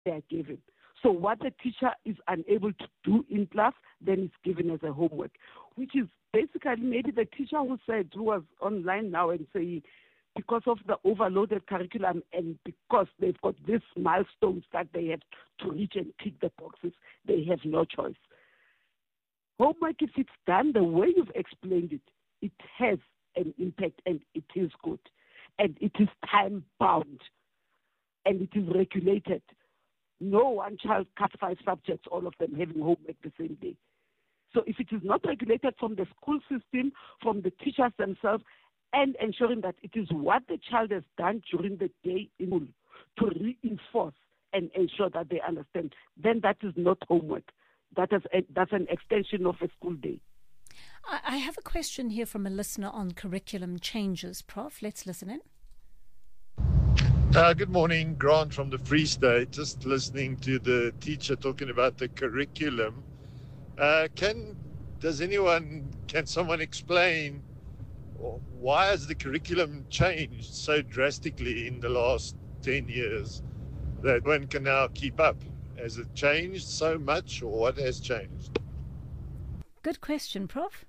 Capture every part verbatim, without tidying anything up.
they are given. So what the teacher is unable to do in class, then it's given as a homework, which is basically maybe the teacher who said, who was online now and saying, because of the overloaded curriculum and because they've got these milestones that they have to reach and tick the boxes, they have no choice. Homework, if it's done the way you've explained it, it has an impact and it is good. And it is time-bound and it is regulated. No one child cuts five subjects, all of them having homework the same day. So if it is not regulated from the school system, from the teachers themselves, and ensuring that it is what the child has done during the day in school to reinforce and ensure that they understand, then that is not homework. That is a, that's an extension of a school day. I have a question here from a listener on curriculum changes. Prof, let's listen in. Uh, good morning, Grant from the Free State. Just listening to the teacher talking about the curriculum. Uh, can does anyone, can someone explain why has the curriculum changed so drastically in the last ten years that one can now keep up? Has it changed so much, or what has changed? Good question, Prof.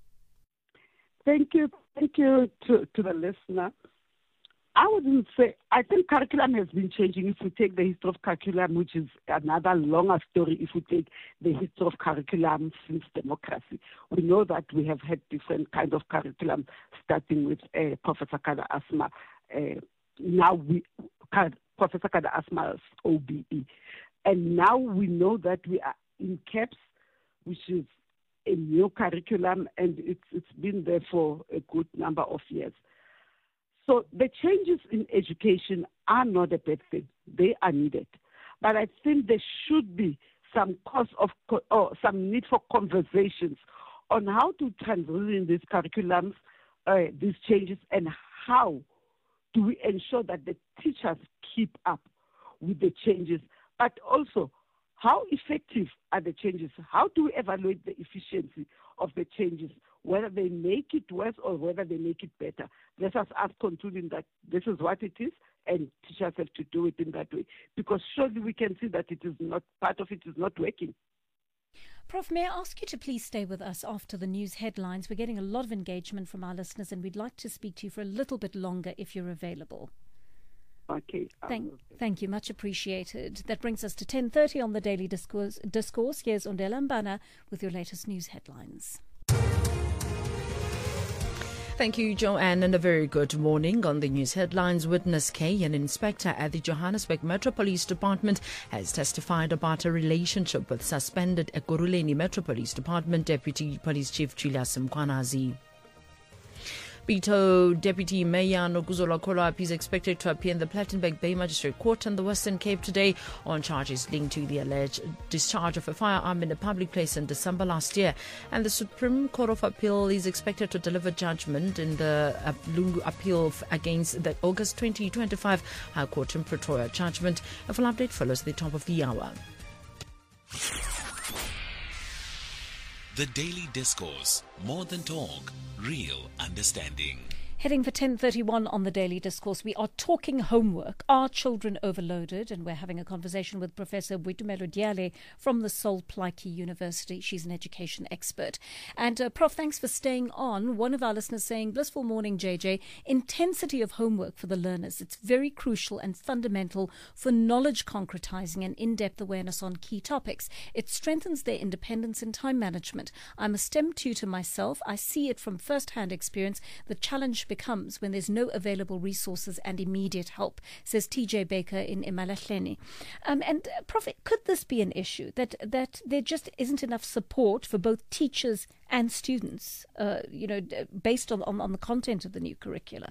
Thank you. Thank you to, to the listener. I wouldn't say, I think curriculum has been changing. If we take the history of curriculum, which is another longer story, if we take the history of curriculum since democracy, we know that we have had different kinds of curriculum, starting with uh, Professor Kada Asma. Uh, now we, Professor Kada Asma's O B E. And now we know that we are in CAPS, which is a new curriculum, and it's it's been there for a good number of years. So the changes in education are not a bad thing. They are needed. But I think there should be some cause of, or some need for conversations on how to transition these curriculums, uh, these changes, and how do we ensure that the teachers keep up with the changes, but also how effective are the changes? How do we evaluate the efficiency of the changes, whether they make it worse or whether they make it better? Versus us concluding that this is what it is and teachers have to do it in that way. Because surely we can see that it is not, part of it is not working. Prof, may I ask you to please stay with us after the news headlines? We're getting a lot of engagement from our listeners and we'd like to speak to you for a little bit longer if you're available. Okay. Thank, thank you. Much appreciated. That brings us to ten thirty on the Daily Discourse. Discourse. Here's Ondela Mbana with your latest news headlines. Thank you, Joanne, and a very good morning. On the news headlines, Witness K, an inspector at the Johannesburg Metro Police Department, has testified about a relationship with suspended Ekurhuleni Metro Police Department Deputy Police Chief Julius Mkwanazi. Bito Deputy Mayor Nokuzolwa Kholwapi is expected to appear in the Plettenberg Bay Magistrate Court in the Western Cape today on charges linked to the alleged discharge of a firearm in a public place in December last year. And the Supreme Court of Appeal is expected to deliver judgment in the Lungu appeal against the August twenty twenty-five High Court in Pretoria judgment. A full update follows at the top of the hour. The Daily Discourse. More than talk. Real understanding. Heading for ten thirty-one on the Daily Discourse, we are talking homework. Are children overloaded? And we're having a conversation with Professor Boitumelo Diale from the Sol Plaatje University. She's an education expert. And uh, Prof, thanks for staying on. One of our listeners saying, blissful morning, J J. Intensity of homework for the learners. It's very crucial and fundamental for knowledge concretizing and in-depth awareness on key topics. It strengthens their independence and time management. I'm a STEM tutor myself. I see it from first-hand experience. The challenge becomes when there's no available resources and immediate help, says T J Baker in Emalahleni. Um, and uh, Prof, could this be an issue that that there just isn't enough support for both teachers and students, uh, you know, based on, on, on the content of the new curricula?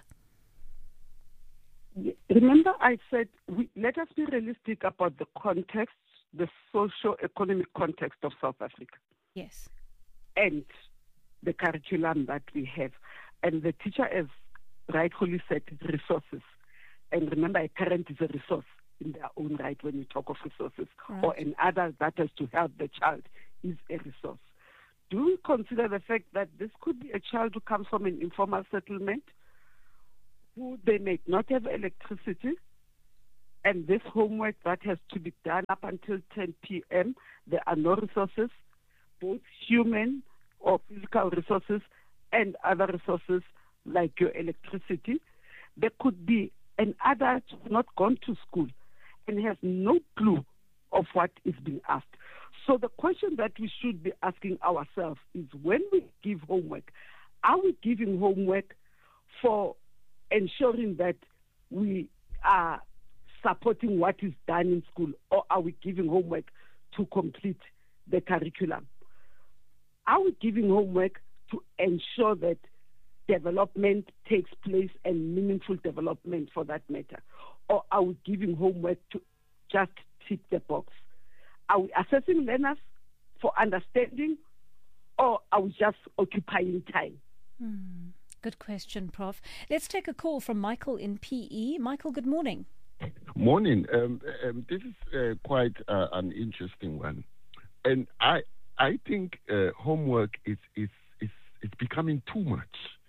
Remember I said, we, let us be realistic about the context, the socio-economic context of South Africa. Yes. And the curriculum that we have. And the teacher has rightfully said resources. And remember, a parent is a resource in their own right when you talk of resources. Right. Or an adult that has to help the child is a resource. Do we consider the fact that this could be a child who comes from an informal settlement, who they may not have electricity, And this homework that has to be done up until ten p.m., there are no resources, both human or physical resources and other resources like your electricity. There could be an adult who's not gone to school and has no clue of what is being asked. So the question that we should be asking ourselves is, when we give homework, are we giving homework for ensuring that we are supporting what is done in school, or are we giving homework to complete the curriculum? Are we giving homework to ensure that development takes place, and meaningful development for that matter? Or are we giving homework to just tick the box? Are we assessing learners for understanding, or are we just occupying time? Hmm. Good question, Professor Let's take a call from Michael in P E. Michael, good morning. Morning. Um, um, this is uh, quite uh, an interesting one, and I I think uh, homework is is is is becoming too much.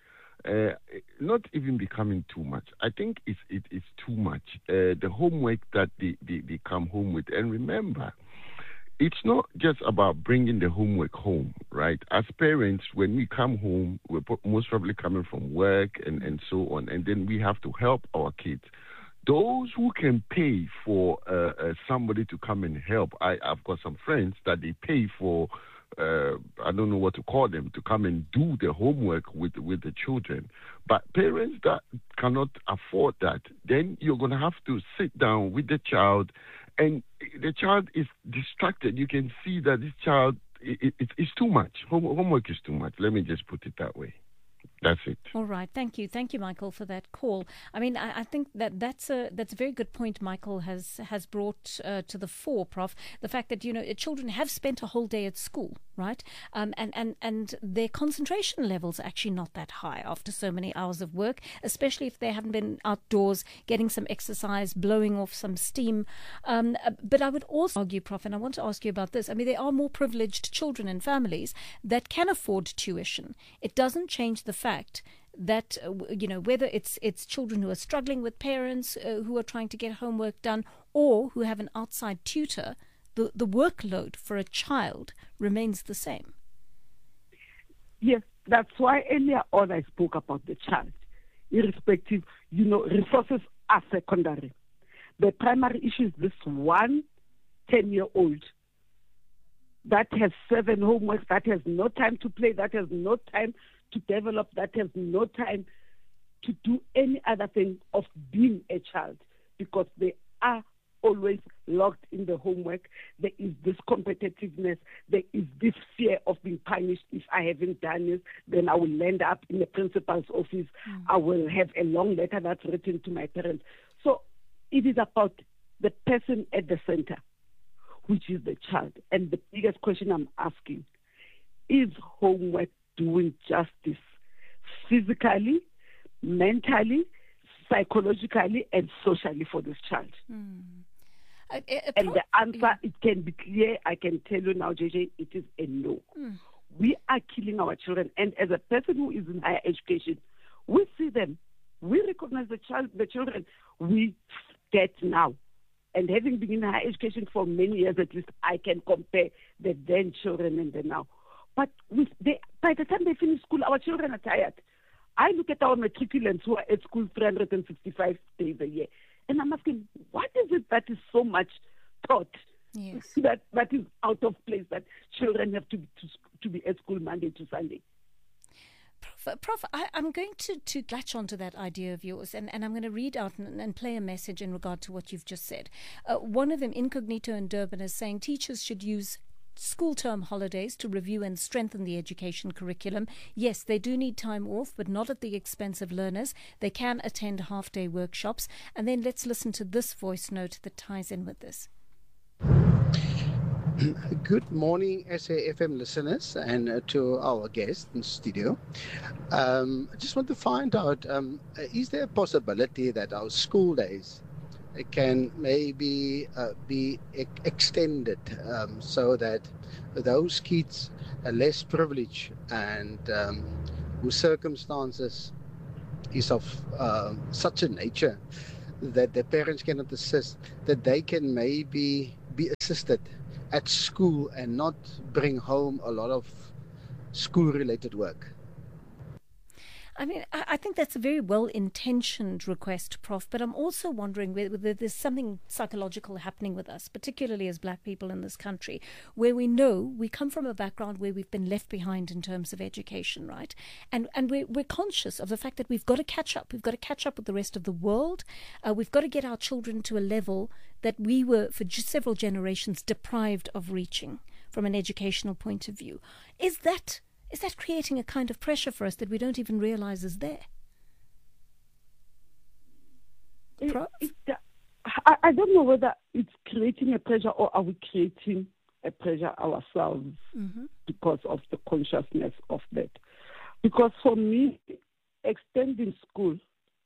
Uh, not even becoming too much. I think it's it is too much. Uh, the homework that they, they, they come home with, and remember, it's not just about bringing the homework home, right? As parents, when we come home, we're most probably coming from work and, and so on, and then we have to help our kids. Those who can pay for uh, uh, somebody to come and help, I, I've got some friends that they pay for, uh, I don't know what to call them, to come and do the homework with, with the children. But parents that cannot afford that, then you're going to have to sit down with the child, and the child is distracted. You can see that this child, it, it, it's too much. Home, homework is too much. Let me just put it that way. That's it. All right. Thank you. Thank you, Michael, for that call. I mean, I, I think that that's a that's a very good point Michael has has brought uh, to the fore, Professor The fact that, you know, children have spent a whole day at school, right? Um, and, and, and their concentration levels are actually not that high after so many hours of work, especially if they haven't been outdoors getting some exercise, blowing off some steam. Um, but I would also argue, Professor and I want to ask you about this. I mean, there are more privileged children and families that can afford tuition. It doesn't change the fact that, uh, you know, whether it's it's children who are struggling with parents uh, who are trying to get homework done, or who have an outside tutor, the, the workload for a child remains the same. Yes, that's why earlier on I spoke about the child. Irrespective, you know, resources are secondary. The primary issue is this one ten-year-old that has seven homeworks, that has no time to play, that has no time to develop, that has no time to do any other thing of being a child, because they are always locked in the homework. There is this competitiveness. There is this fear of being punished. If I haven't done this, then I will land up in the principal's office. Mm. I will have a long letter that's written to my parents. So it is about the person at the center, which is the child. And the biggest question I'm asking, is homework doing justice physically, mentally, psychologically, and socially for this child? Mm. Uh, uh, and the answer, yeah. It can be clear. I can tell you now, J J, it is a no. Mm. We are killing our children. And as a person who is in higher education, we see them. We recognize the child, the children we get now. And having been in higher education for many years at least, I can compare the then children and the now. But with they, by the time they finish school, our children are tired. I look at our matriculants who are at school three hundred sixty-five days a year, and I'm asking, what is it that is so much taught, yes, that, that is out of place, that children have to be, to, to be at school Monday to Sunday? Prof, Prof I, I'm going to, to latch onto that idea of yours, and, and I'm going to read out and, and play a message in regard to what you've just said. Uh, one of them, Incognito in Durban, is saying teachers should use school term holidays to review and strengthen the education curriculum. Yes, they do need time off, but not at the expense of learners. They can attend half-day workshops. And then let's listen to this voice note that ties in with this. Good morning, S A F M listeners, and uh, to our guest in studio. Um, I just want to find out, um, is there a possibility that our school days can maybe uh, be e- extended um, so that those kids are less privileged and um, whose circumstances is of uh, such a nature that the parents cannot assist, that they can maybe be assisted at school and not bring home a lot of school-related work? I mean, I think that's a very well-intentioned request, Professor but I'm also wondering whether there's something psychological happening with us, particularly as black people in this country, where we know we come from a background where we've been left behind in terms of education, right? And and we're, we're conscious of the fact that we've got to catch up. We've got to catch up with the rest of the world. Uh, we've got to get our children to a level that we were, for just several generations, deprived of reaching from an educational point of view. Is that... Is that creating a kind of pressure for us that we don't even realize is there? It, it, I, I don't know whether it's creating a pressure or are we creating a pressure ourselves mm-hmm. because of the consciousness of that. Because for me, extending school,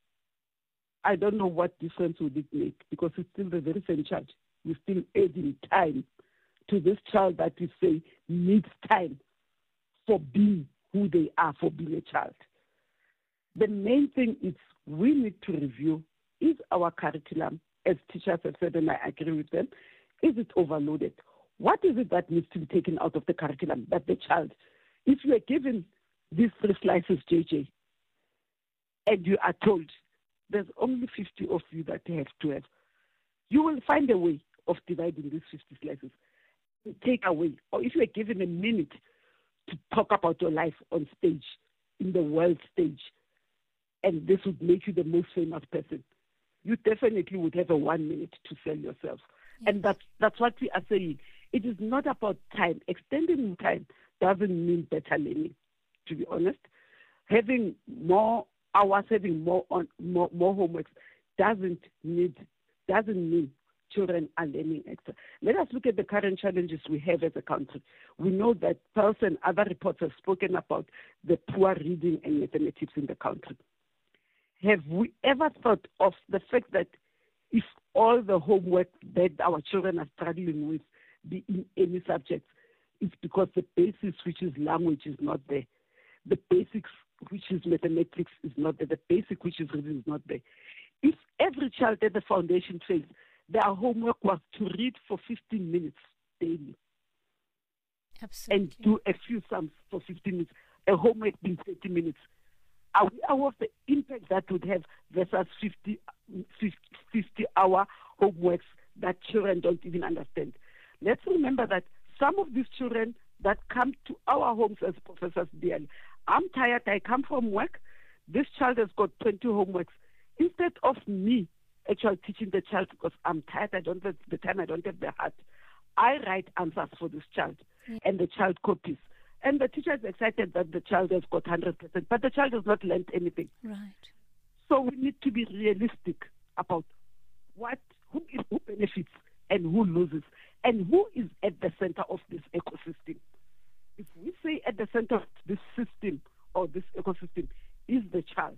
I don't know what difference would it make because it's still the very same child. We're still adding time to this child that we say needs time for being who they are, for being a child. The main thing is we need to review, is our curriculum, as teachers have said, and I agree with them, is it overloaded? What is it that needs to be taken out of the curriculum that the child, if you are given these three slices, J J, and you are told there's only fifty of you that you have to have, you will find a way of dividing these fifty slices. Take away, or if you are given a minute to talk about your life on stage, in the world stage, and this would make you the most famous person, you definitely would have a one minute to sell yourself. Yes. And that's, that's what we are saying. It is not about time. Extending time doesn't mean better learning, to be honest. Having more hours, having more on more, more homeworks doesn't need doesn't mean children are learning extra. Let us look at the current challenges we have as a country. We know that Pulse and other reports have spoken about the poor reading and mathematics in the country. Have we ever thought of the fact that if all the homework that our children are struggling with be in any subject, it's because the basis, which is language, is not there. The basics, which is mathematics, is not there. The basic, which is reading, is not there. If every child at the foundation phase, their homework was to read for fifteen minutes daily. Absolutely. And do a few sums for fifteen minutes, a homework being thirty minutes. Are we aware of the impact that would have versus fifty, fifty hour homeworks that children don't even understand? Let's remember that some of these children that come to our homes as Professor Diale, I'm tired, I come from work, this child has got twenty homeworks. Instead of me actually teaching the child because I'm tired, I don't have the time, I don't have the heart, I write answers for this child, yeah. and the child copies. And the teacher is excited that the child has got one hundred percent, but the child has not learned anything. Right. So we need to be realistic about what, who, is, who benefits and who loses, and who is at the center of this ecosystem. If we say at the center of this system or this ecosystem is the child,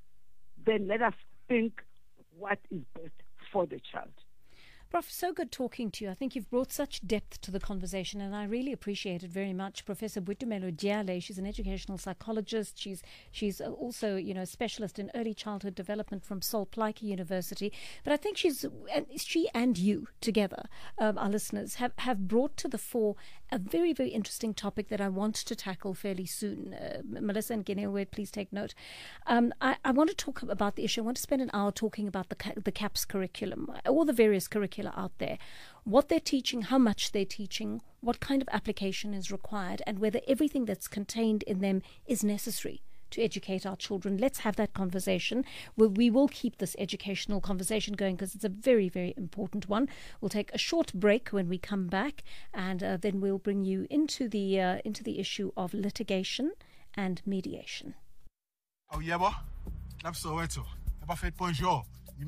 then let us think what is best for the child. Prof, so good talking to you. I think you've brought such depth to the conversation, and I really appreciate it very much. Professor Boitumelo Diale, she's an educational psychologist. She's she's also, you know, a specialist in early childhood development from Sol Plaatje University. But I think she's she and you together, um, our listeners, have, have brought to the fore a very, very interesting topic that I want to tackle fairly soon. Uh, Melissa and Genewe, please take note. Um, I, I want to talk about the issue. I want to spend an hour talking about the the CAPS curriculum, all the various curricula out there, what they're teaching, how much they're teaching, what kind of application is required, and whether everything that's contained in them is necessary to educate our children. Let's have that conversation. We, we will keep this educational conversation going because it's a very, very important one. We'll take a short break when we come back, and uh, then we'll bring you into the uh, into the issue of litigation and mediation. Oh, yeah, boy. That's so it. Bonjour.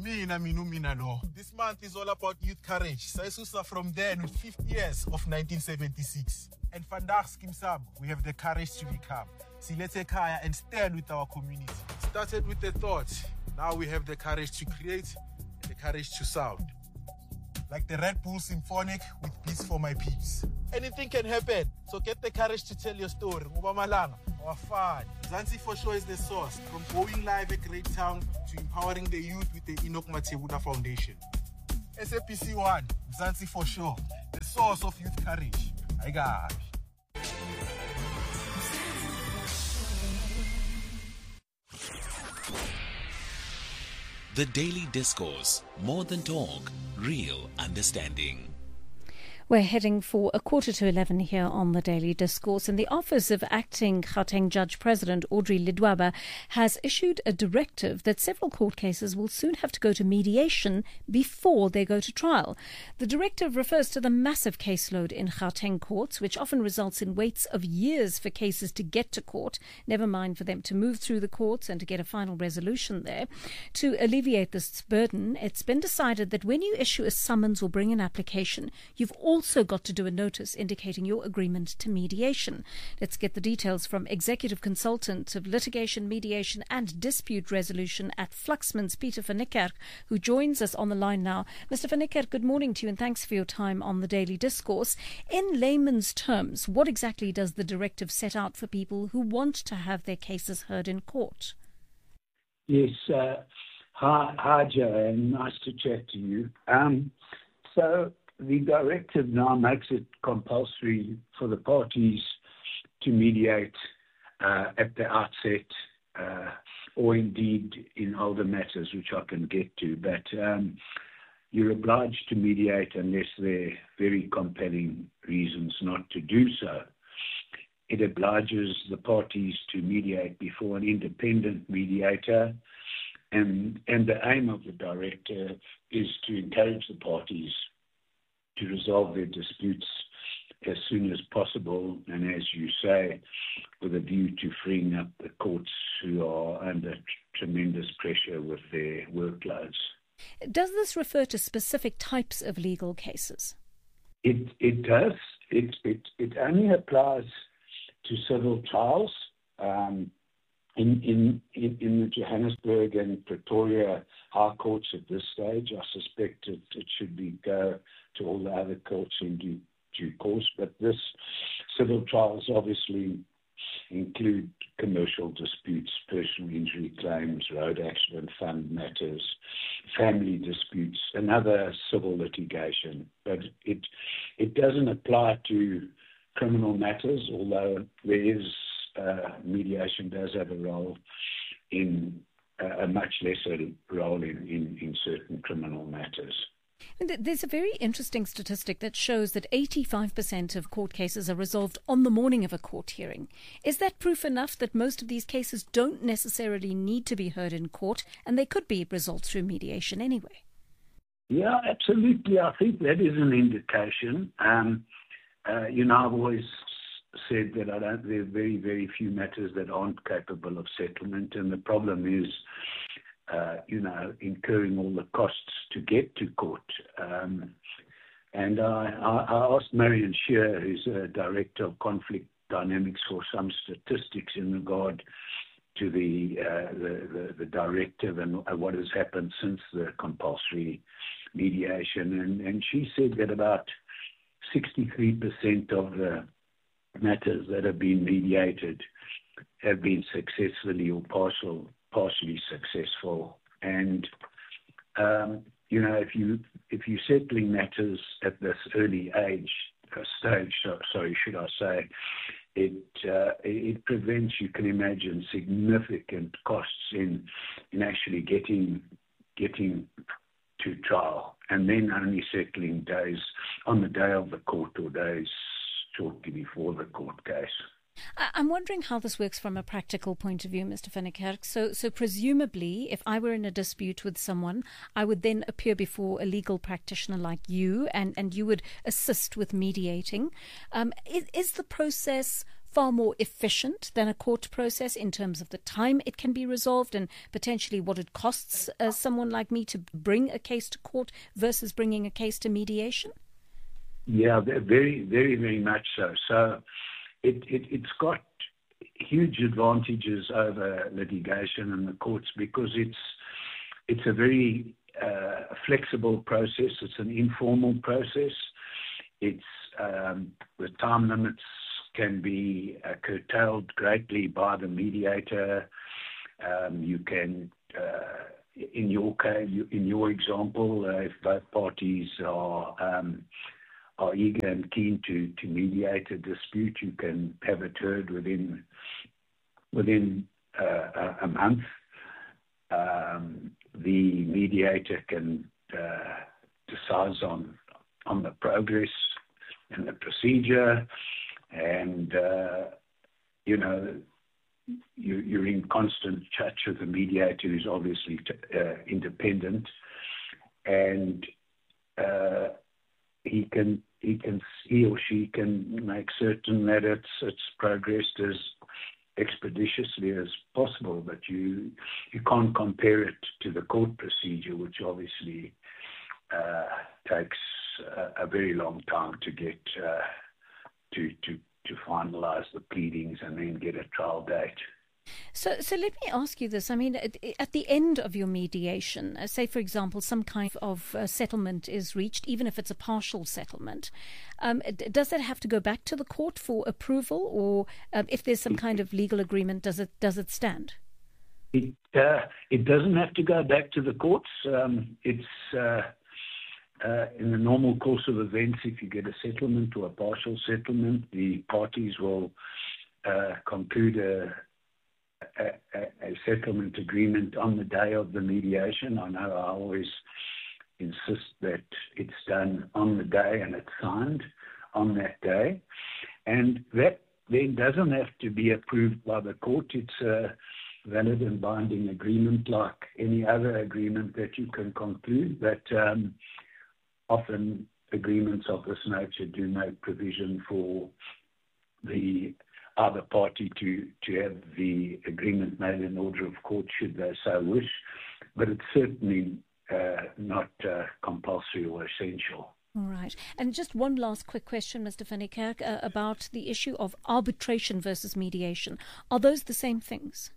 This month is all about youth courage. Saisusa from then with fifty years of nineteen seventy-six. And vandaag Skimsam, we have the courage to become. Silete Kaya and stand with our community. Started with the thought. Now we have the courage to create and the courage to sound. like the Red Bull Symphonic with beats for my peeps. Anything can happen, so get the courage to tell your story. Ngoba malanga, awafani. Mzansi for sure is the source, from going live at Great Town to empowering the youth with the Enoch Matebula Foundation. S A P C one, Mzansi for sure, the source of youth courage. I got. The Daily Discourse, more than talk, real understanding. We're heading for a quarter to eleven here on the Daily Discourse, and the Office of Acting Gauteng Judge President Audrey Ledwaba has issued a directive that several court cases will soon have to go to mediation before they go to trial. The directive refers to the massive caseload in Gauteng courts, which often results in waits of years for cases to get to court, never mind for them to move through the courts and to get a final resolution there. To alleviate this burden, it's been decided that when you issue a summons or bring an application, you've also also got to do a notice indicating your agreement to mediation. Let's get the details from Executive Consultant of Litigation, Mediation and Dispute Resolution at Fluxman's, Peter van Niekerk, who joins us on the line now. Mister van Niekerk, good morning to you and thanks for your time on the Daily Discourse. In layman's terms, what exactly does the directive set out for people who want to have their cases heard in court? Yes, uh, hi, hi Joanne, nice to chat to you. Um, so the directive now makes it compulsory for the parties to mediate uh, at the outset, uh, or indeed in older matters, which I can get to. But um, you're obliged to mediate unless there are very compelling reasons not to do so. It obliges the parties to mediate before an independent mediator, and, and the aim of the directive is to encourage the parties to resolve their disputes as soon as possible, and as you say, with a view to freeing up the courts who are under t- tremendous pressure with their workloads. Does this refer to specific types of legal cases? It it does. It it, it only applies to civil trials. Um, in, in, in, in the Johannesburg and Pretoria High Courts at this stage, I suspect it, it should be go to all the other courts in due, due course. But this civil trials obviously include commercial disputes, personal injury claims, road accident fund matters, family disputes, and other civil litigation. But it it doesn't apply to criminal matters, although there is uh, mediation does have a role in uh, a much lesser role in, in, in certain criminal matters. There's a very interesting statistic that shows that eighty-five percent of court cases are resolved on the morning of a court hearing. Is that proof enough that most of these cases don't necessarily need to be heard in court and they could be resolved through mediation anyway? Yeah, absolutely. I think that is an indication. Um, uh, you know, I've always said that I don't, there are very, very few matters that aren't capable of settlement, and the problem is Uh, you know, incurring all the costs to get to court. Um, and I, I, I asked Marion Shear, who's a director of conflict dynamics, for some statistics in regard to the uh, the, the, the directive and what has happened since the compulsory mediation. And, and she said that about sixty-three percent of the matters that have been mediated have been successfully or partial partially successful. And um, you know, if you if you're settling matters at this early age uh, stage, so, sorry, should I say, it uh, it prevents, you can imagine, significant costs in in actually getting getting to trial, and then only settling days on the day of the court or days shortly before the court case. I'm wondering how this works from a practical point of view, Mister van Niekerk. So, so presumably, if I were in a dispute with someone, I would then appear before a legal practitioner like you, and, and you would assist with mediating. Um, is, is the process far more efficient than a court process in terms of the time it can be resolved and potentially what it costs uh, someone like me to bring a case to court versus bringing a case to mediation? Yeah, very, very, very much so. So it, it, it's got huge advantages over litigation in the courts because it's it's a very uh, a flexible process. It's an informal process. It's um, the time limits can be uh, curtailed greatly by the mediator. Um, you can, uh, in your case, in your example, uh, if both parties are um, are eager and keen to, to mediate a dispute, you can have it heard within within uh, a month. Um, the mediator can uh, decide on on the progress and the procedure, and uh, you know you, you're in constant touch with the mediator, who's obviously t- uh, independent, and uh, he can he can he or she can make certain that it's it's progressed as expeditiously as possible, but you you can't compare it to the court procedure, which obviously uh, takes a, a very long time to get uh, to to to finalise the pleadings and then get a trial date. So, so let me ask you this. I mean, at, at the end of your mediation, uh, say, for example, some kind of uh, settlement is reached, even if it's a partial settlement, um, d- does that have to go back to the court for approval, or um, if there's some kind of legal agreement, does it does it stand? It uh, it doesn't have to go back to the courts. Um, it's uh, uh, in the normal course of events. If you get a settlement or a partial settlement, the parties will uh, conclude a A, a settlement agreement on the day of the mediation. I know I always insist that it's done on the day and it's signed on that day. And that then doesn't have to be approved by the court. It's a valid and binding agreement like any other agreement that you can conclude. But um, often agreements of this nature do make provision for the other party to, to have the agreement made in order of court should they so wish, but it's certainly uh, not uh, compulsory or essential. All right. And just one last quick question, Mister van Niekerk, uh, about the issue of arbitration versus mediation. Are those the same things?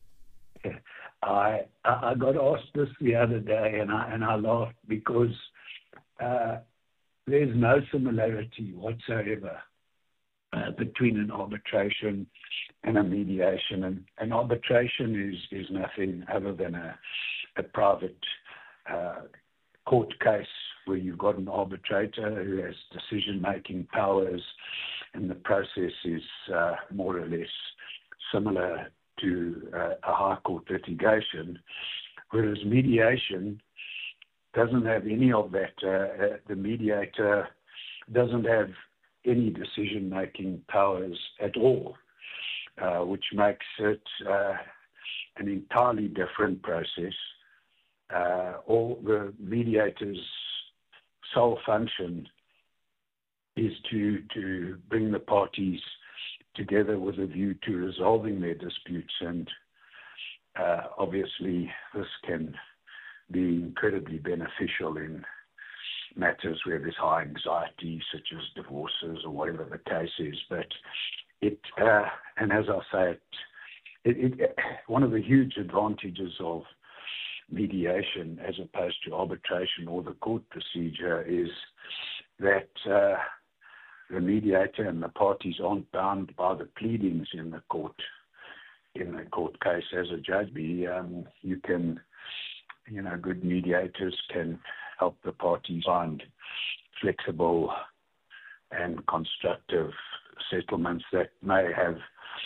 I I got asked this the other day, and I and I laughed because uh, there's no similarity whatsoever Uh, between an arbitration and a mediation. And an arbitration is, is nothing other than a, a private uh, court case where you've got an arbitrator who has decision-making powers, and the process is uh, more or less similar to uh, a high court litigation, whereas mediation doesn't have any of that. Uh, uh, the mediator doesn't have any decision-making powers at all, uh, which makes it uh, an entirely different process. Uh, all the mediator's sole function is to to bring the parties together with a view to resolving their disputes, and uh, obviously this can be incredibly beneficial in matters where there's high anxiety, such as divorces or whatever the case is. But it, uh, and as I say, it, it, it, one of the huge advantages of mediation as opposed to arbitration or the court procedure is that uh, the mediator and the parties aren't bound by the pleadings in the court, in the court case as a judge. Be, um, you can, you know, good mediators can help the parties find flexible and constructive settlements that may have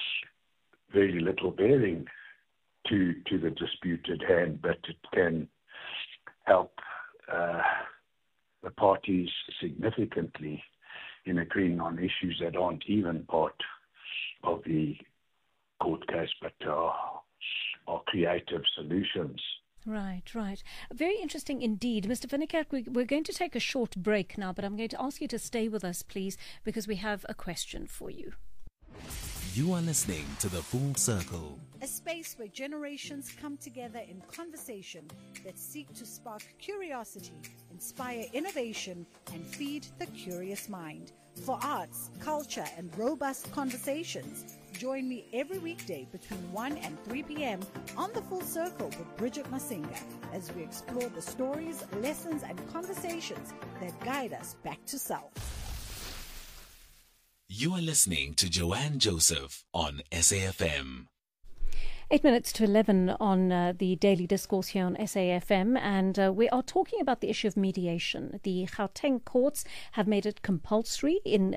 very little bearing to to the dispute at hand, but it can help uh, the parties significantly in agreeing on issues that aren't even part of the court case, but are, are creative solutions. Right, right. Very interesting indeed. Mister van Niekerk, we, we're going to take a short break now, but I'm going to ask you to stay with us, please, because we have a question for you. You are listening to The Full Circle, a space where generations come together in conversation that seek to spark curiosity, inspire innovation, and feed the curious mind. For arts, culture, and robust conversations, Join me every weekday between one and three p.m. on The Full Circle with Bridget Masinga as we explore the stories, lessons, and conversations that guide us back to self. You are listening to Joanne Joseph on S A F M. Eight minutes to eleven on uh, the Daily Discourse here on S A F M, and uh, we are talking about the issue of mediation. The Gauteng courts have made it compulsory in